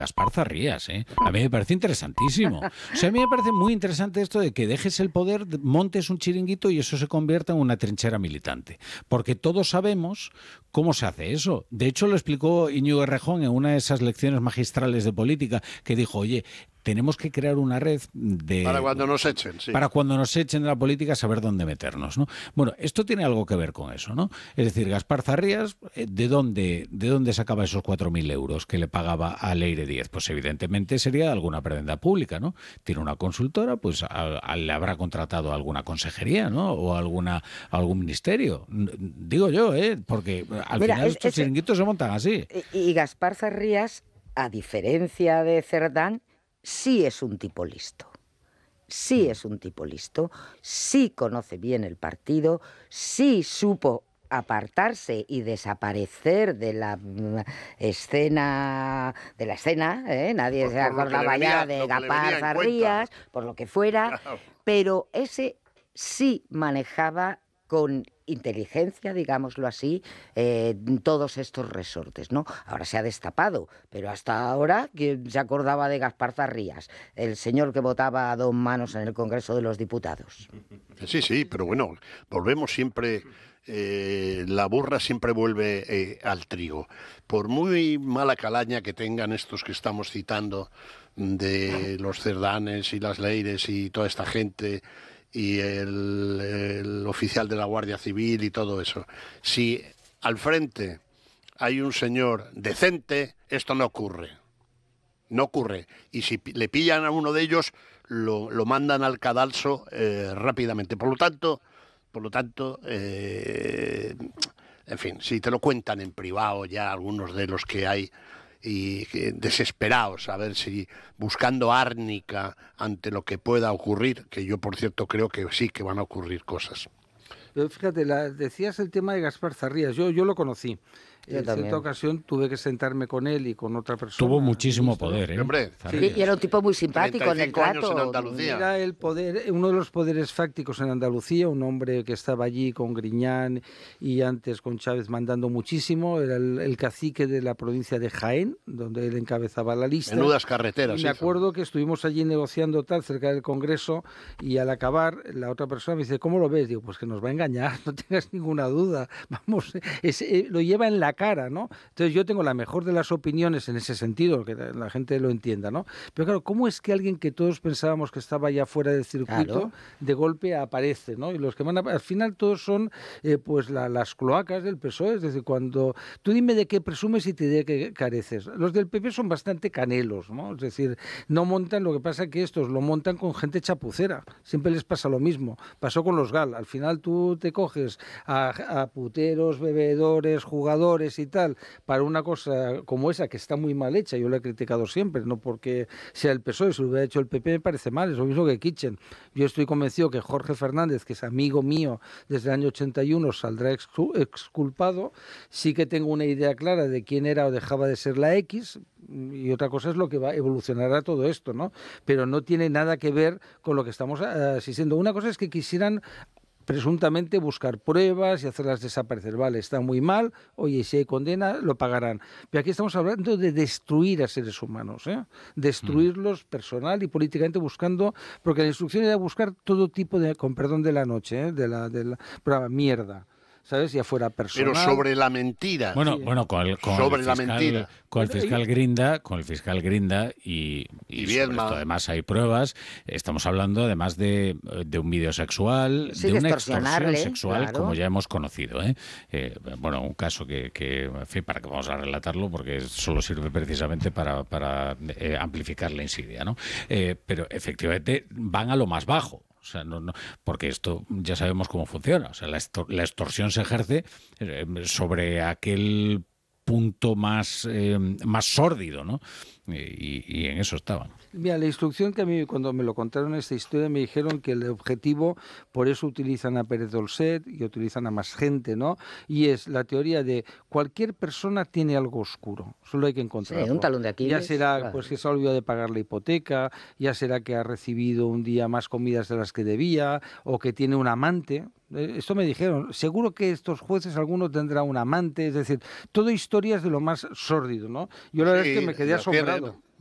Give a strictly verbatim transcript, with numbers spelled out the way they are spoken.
Gaspar Zarrías, ¿eh? A mí me parece interesantísimo. O sea, a mí me parece muy interesante esto de que dejes el poder, montes un chiringuito y eso se convierta en una trinchera militante. Porque todos sabemos cómo se hace eso. De hecho, lo explicó Íñigo Errejón en una de esas lecciones magistrales de política, que dijo, oye, tenemos que crear una red de... Para cuando nos echen, sí. Para cuando nos echen de la política saber dónde meternos, ¿no? Bueno, esto tiene algo que ver con eso, ¿no? Es decir, Gaspar Zarrías, ¿de dónde, de dónde sacaba esos cuatro mil euros que le pagaba a Leire Díez? Pues evidentemente sería de alguna prebenda pública, ¿no? Tiene una consultora, pues a, a, le habrá contratado alguna consejería, ¿no? O alguna algún ministerio. Digo yo, ¿eh? Porque al Mira, final es, estos es, chiringuitos se montan así. Y, y Gaspar Zarrías, a diferencia de Cerdán, sí es un tipo listo. Sí es un tipo listo, sí conoce bien el partido, sí supo apartarse y desaparecer de la escena, de la escena, ¿eh? Nadie Por, se por acordaba ya de Gaspar Zarrías, por lo que fuera, claro. Pero ese sí manejaba con inteligencia, digámoslo así, eh, todos estos resortes, ¿no? Ahora se ha destapado, pero hasta ahora, ¿quién se acordaba de Gaspar Zarrías? El señor que votaba a dos manos en el Congreso de los Diputados. Sí, sí, pero bueno, volvemos siempre... Eh, la burra siempre vuelve eh, al trigo. Por muy mala calaña que tengan estos que estamos citando, de los Cerdanes y las Leires y toda esta gente, y el, el oficial de la Guardia Civil y todo eso, si al frente hay un señor decente, esto no ocurre. No ocurre. Y si le pillan a uno de ellos, lo, lo mandan al cadalso eh, rápidamente. Por lo tanto... Por lo tanto, eh, en fin, si te lo cuentan en privado ya algunos de los que hay y que, desesperados a ver si buscando árnica ante lo que pueda ocurrir, que yo por cierto creo que sí que van a ocurrir cosas. Pero fíjate, la, decías el tema de Gaspar Zarrías, yo, yo lo conocí. Yo en también. cierta ocasión tuve que sentarme con él y con otra persona. Tuvo muchísimo poder, ¿eh? Hombre, sí, y era un tipo muy simpático en el trato. En Andalucía. Era el poder, uno de los poderes fácticos en Andalucía, un hombre que estaba allí con Griñán y antes con Chávez mandando muchísimo. Era el, el cacique de la provincia de Jaén, donde él encabezaba la lista. Menudas carreteras. Y me acuerdo que estuvimos allí negociando tal cerca del Congreso y al acabar la otra persona me dice, ¿cómo lo ves? Digo, pues que nos va a engañar, no tengas ninguna duda. Vamos, es, eh, lo lleva en la cara, ¿no? Entonces yo tengo la mejor de las opiniones en ese sentido, que la gente lo entienda, ¿no? Pero claro, ¿cómo es que alguien que todos pensábamos que estaba ya fuera del circuito, claro, de golpe aparece, ¿no? Y los que van a, al final todos son eh, pues la, las cloacas del P S O E, es decir, cuando tú dime de qué presumes y te diré que careces. Los del P P son bastante canelos, ¿no? Es decir, no montan, lo que pasa que estos lo montan con gente chapucera, siempre les pasa lo mismo. Pasó con los GAL, al final tú te coges a, a puteros, bebedores, jugadores y tal, para una cosa como esa que está muy mal hecha, yo la he criticado siempre, no porque sea el P S O E, si lo hubiera hecho el P P me parece mal, es lo mismo que Kitchen. Yo estoy convencido que Jorge Fernández, que es amigo mío desde el año ochenta y uno, saldrá exculpado. Sí que tengo una idea clara de quién era o dejaba de ser la X, y otra cosa es lo que va a evolucionar a todo esto, ¿no? Pero no tiene nada que ver con lo que estamos asistiendo. Una cosa es que quisieran presuntamente buscar pruebas y hacerlas desaparecer. Vale, está muy mal, oye, si hay condena, lo pagarán. Pero aquí estamos hablando de destruir a seres humanos, ¿eh? Destruirlos personal y políticamente buscando, porque la instrucción era buscar todo tipo de, con perdón de la noche, ¿eh? de la, de la, la mierda. ¿Sabes? Ya fuera personal. Pero sobre la mentira. Bueno, sí. bueno, con el, con sobre el la fiscal, mentira. con el fiscal Grinda, con el fiscal Grinda y, y, y sobre esto además hay pruebas. Estamos hablando además de, de un vídeo sexual, sí, de una extorsión sexual, claro, como ya hemos conocido, ¿eh? Eh, bueno, un caso que, que, en fin, para que vamos a relatarlo, porque solo sirve precisamente para, para eh, amplificar la insidia, ¿no? Eh, pero efectivamente van a lo más bajo. O sea, no, no, porque esto ya sabemos cómo funciona. O sea, la, extor la extorsión se ejerce eh, sobre aquel punto más, eh, más sórdido, ¿no? Y, y en eso estaban. Mira, la instrucción que a mí, cuando me lo contaron esta historia, me dijeron que el objetivo, por eso utilizan a Pérez Dolcet y utilizan a más gente, ¿no? Y es la teoría de cualquier persona tiene algo oscuro, solo hay que encontrarlo. Sí, un talón de Aquiles. Ya será claro. pues que se ha olvidado de pagar la hipoteca, ya será que ha recibido un día más comidas de las que debía, o que tiene un amante. Esto me dijeron, seguro que estos jueces, alguno tendrá un amante, es decir, todo historias de lo más sórdido, ¿no? Yo la verdad Sí, es que me quedé lo tienen. asombrado.